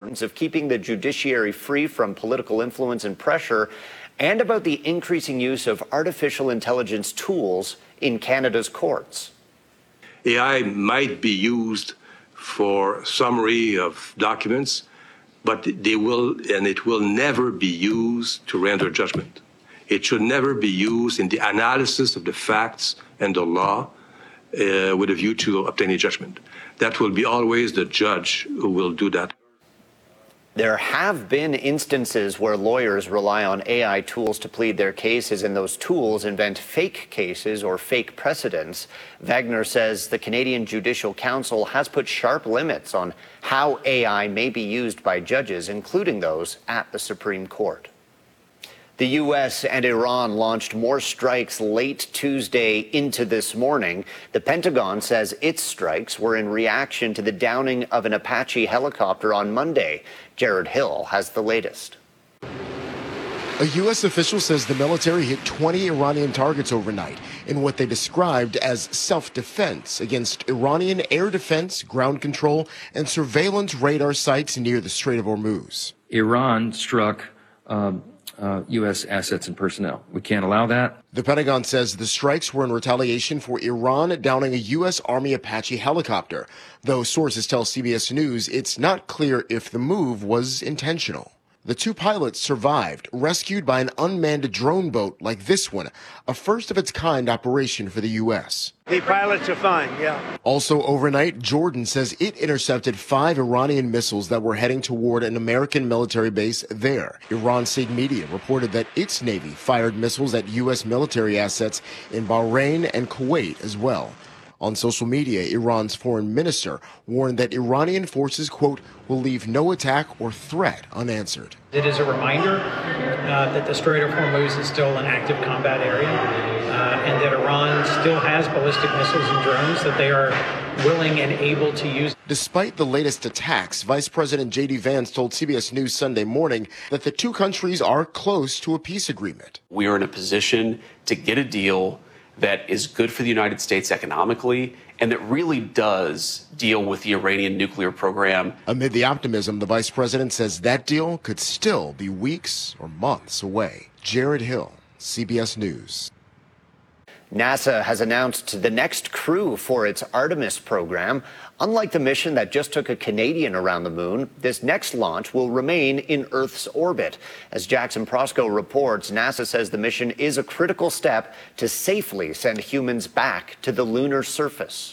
importance of keeping the judiciary free from political influence and pressure, and about the increasing use of artificial intelligence tools in Canada's courts. AI might be used for summary of documents, but it will never be used to render judgment. It should never be used in the analysis of the facts and the law with a view to obtaining judgment. That will be always the judge who will do that. There have been instances where lawyers rely on AI tools to plead their cases, and those tools invent fake cases or fake precedents. Wagner says the Canadian Judicial Council has put sharp limits on how AI may be used by judges, including those at the Supreme Court. The U.S. and Iran launched more strikes late Tuesday into this morning. The Pentagon says its strikes were in reaction to the downing of an Apache helicopter on Monday. Jared Hill has the latest. A U.S. official says the military hit 20 Iranian targets overnight in what they described as self-defense against Iranian air defense, ground control, and surveillance radar sites near the Strait of Hormuz. Iran struck U.S. assets and personnel. We can't allow that. The Pentagon says the strikes were in retaliation for Iran downing a U.S. Army Apache helicopter, though sources tell CBS News it's not clear if the move was intentional. The two pilots survived, rescued by an unmanned drone boat like this one, a first-of-its-kind operation for the U.S. The pilots are fine, yeah. Also overnight, Jordan says it intercepted 5 Iranian missiles that were heading toward an American military base there. Iran state media reported that its Navy fired missiles at U.S. military assets in Bahrain and Kuwait as well. On social media, Iran's foreign minister warned that Iranian forces, quote, will leave no attack or threat unanswered. It is a reminder that the Strait of Hormuz is still an active combat area and that Iran still has ballistic missiles and drones that they are willing and able to use. Despite the latest attacks, Vice President J.D. Vance told CBS News Sunday morning that the two countries are close to a peace agreement. We are in a position to get a deal that is good for the United States economically and that really does deal with the Iranian nuclear program. Amid the optimism, the vice president says that deal could still be weeks or months away. Jared Hill, CBS News. NASA has announced the next crew for its Artemis program. Unlike the mission that just took a Canadian around the moon, this next launch will remain in Earth's orbit. As Jackson Prosco reports, NASA says the mission is a critical step to safely send humans back to the lunar surface.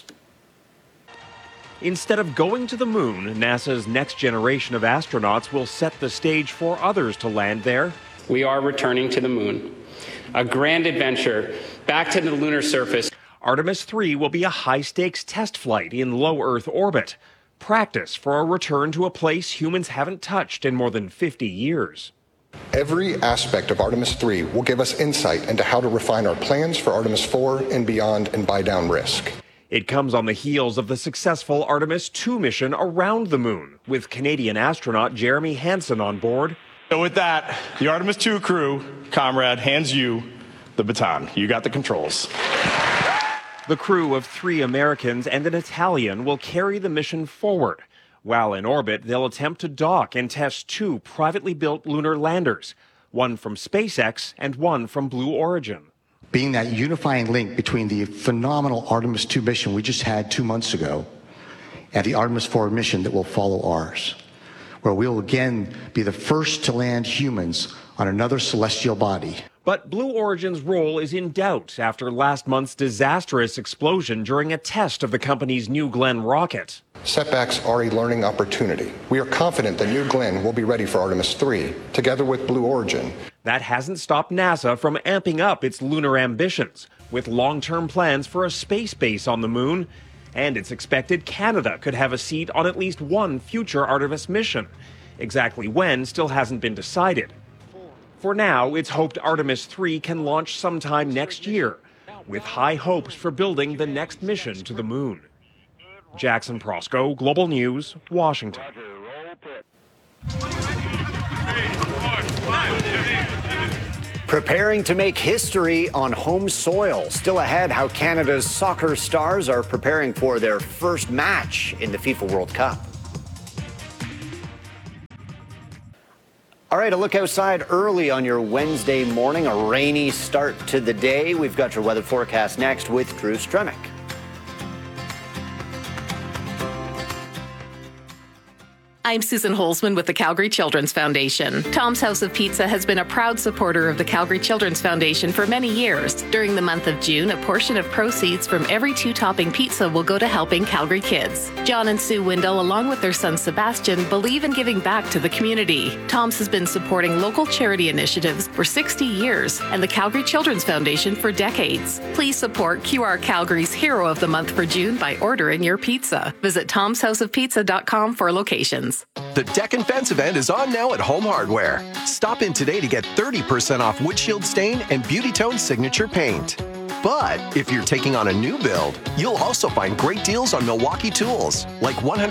Instead of going to the moon, NASA's next generation of astronauts will set the stage for others to land there. We are returning to the moon. A grand adventure back to the lunar surface. Artemis 3 will be a high-stakes test flight in low Earth orbit. Practice for a return to a place humans haven't touched in more than 50 years. Every aspect of Artemis 3 will give us insight into how to refine our plans for Artemis 4 and beyond and buy down risk. It comes on the heels of the successful Artemis 2 mission around the moon, with Canadian astronaut Jeremy Hansen on board. So with that, the Artemis 2 crew, comrade, hands you the baton. You got the controls. The crew of 3 Americans and an Italian will carry the mission forward. While in orbit, they'll attempt to dock and test 2 privately built lunar landers, one from SpaceX and one from Blue Origin. Being that unifying link between the phenomenal Artemis 2 mission we just had 2 months ago and the Artemis 4 mission that will follow ours, where we'll again be the first to land humans on another celestial body. But Blue Origin's role is in doubt after last month's disastrous explosion during a test of the company's New Glenn rocket. Setbacks are a learning opportunity. We are confident that New Glenn will be ready for Artemis 3, together with Blue Origin. That hasn't stopped NASA from amping up its lunar ambitions, with long-term plans for a space base on the moon. And it's expected Canada could have a seat on at least one future Artemis mission. Exactly when still hasn't been decided. For now, it's hoped Artemis 3 can launch sometime next year, with high hopes for building the next mission to the moon. Jackson Prosco, Global News, Washington. Preparing to make history on home soil. Still ahead, how Canada's soccer stars are preparing for their first match in the FIFA World Cup. All right, a look outside early on your Wednesday morning, a rainy start to the day. We've got your weather forecast next with Drew Stremick. I'm Susan Holzman with the Calgary Children's Foundation. Tom's House of Pizza has been a proud supporter of the Calgary Children's Foundation for many years. During the month of June, a portion of proceeds from every 2-topping pizza will go to helping Calgary kids. John and Sue Windle, along with their son Sebastian, believe in giving back to the community. Tom's has been supporting local charity initiatives for 60 years and the Calgary Children's Foundation for decades. Please support QR Calgary's Hero of the Month for June by ordering your pizza. Visit tomshouseofpizza.com for locations. The Deck and Fence event is on now at Home Hardware. Stop in today to get 30% off Windshield Stain and Beauty Tone Signature Paint. But if you're taking on a new build, you'll also find great deals on Milwaukee tools, like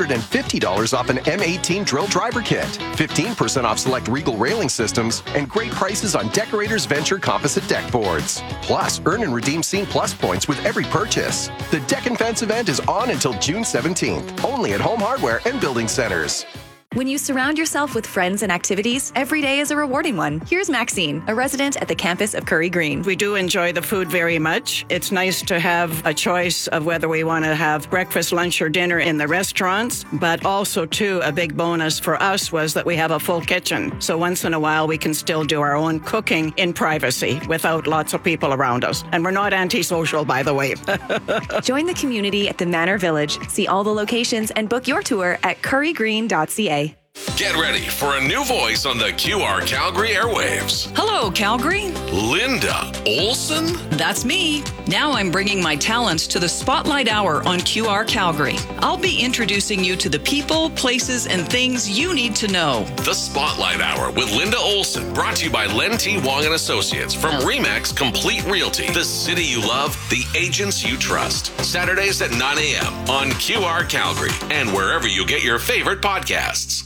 $150 off an M18 drill driver kit, 15% off select Regal railing systems, and great prices on Decorators Venture composite deck boards. Plus, earn and redeem Scene Plus points with every purchase. The Deck and Fence event is on until June 17th, only at Home Hardware and Building Centers. When you surround yourself with friends and activities, every day is a rewarding one. Here's Maxine, a resident at the campus of Curry Green. We do enjoy the food very much. It's nice to have a choice of whether we want to have breakfast, lunch, or dinner in the restaurants, but also, too, a big bonus for us was that we have a full kitchen. So once in a while, we can still do our own cooking in privacy without lots of people around us. And we're not antisocial, by the way. Join the community at the Manor Village. See all the locations and book your tour at currygreen.ca. Get ready for a new voice on the QR Calgary airwaves. Hello, Calgary. Linda Olson? That's me. Now I'm bringing my talents to the Spotlight Hour on QR Calgary. I'll be introducing you to the people, places, and things you need to know. The Spotlight Hour with Linda Olson, brought to you by Len T. Wong and Associates from RE/MAX Complete Realty. The city you love, the agents you trust. Saturdays at 9 a.m. on QR Calgary and wherever you get your favorite podcasts.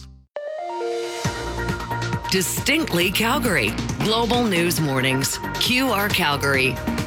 Distinctly Calgary. Global News Mornings. QR Calgary.